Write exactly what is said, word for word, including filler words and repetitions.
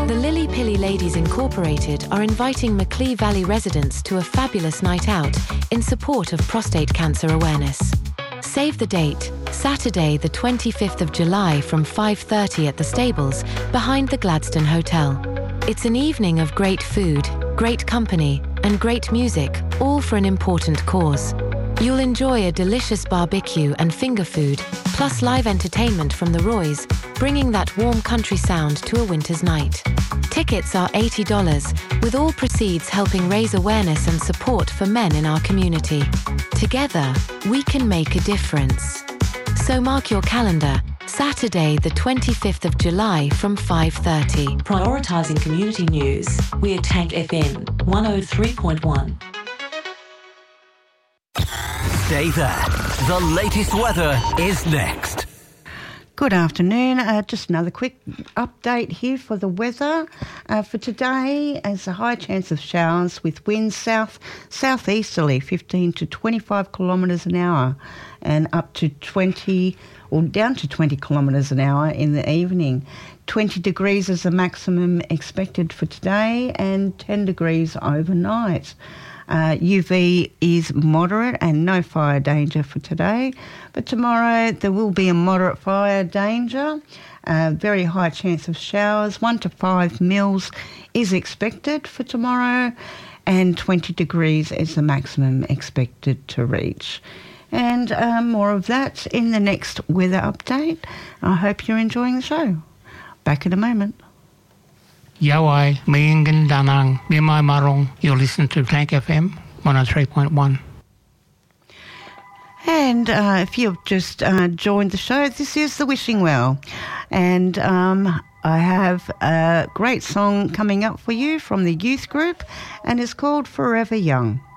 The Lily Pilly Ladies Incorporated are inviting Macleay Valley residents to a fabulous night out in support of prostate cancer awareness. Save the date, Saturday the twenty-fifth of July from five thirty at the stables behind the Gladstone Hotel. It's an evening of great food, great company and great music, all for an important cause. You'll enjoy a delicious barbecue and finger food, plus live entertainment from the Roys, bringing that warm country sound to a winter's night. Tickets are eighty dollars, with all proceeds helping raise awareness and support for men in our community. Together, we can make a difference. So mark your calendar, Saturday the twenty-fifth of July from five thirty. Prioritising community news, we're Tank F M one oh three point one. Stay there. The latest weather is next. Good afternoon. Uh, just another quick update here for the weather. Uh, for today, there's a high chance of showers with winds south southeasterly, fifteen to twenty-five kilometres an hour, and up to twenty or down to twenty kilometres an hour in the evening. twenty degrees is the maximum expected for today, and ten degrees overnight. Uh, U V is moderate and no fire danger for today. But tomorrow there will be a moderate fire danger. Uh, very high chance of showers. One to five mils is expected for tomorrow, and twenty degrees is the maximum expected to reach. And uh, more of that in the next weather update. I hope you're enjoying the show. Back in a moment. Yawai, Mingin Danang, Mimai Marong. You're listening to Tank F M one oh three point one. And uh, if you've just uh, joined the show, this is The Wishing Well. And um, I have a great song coming up for you from the youth group, and it's called Forever Young.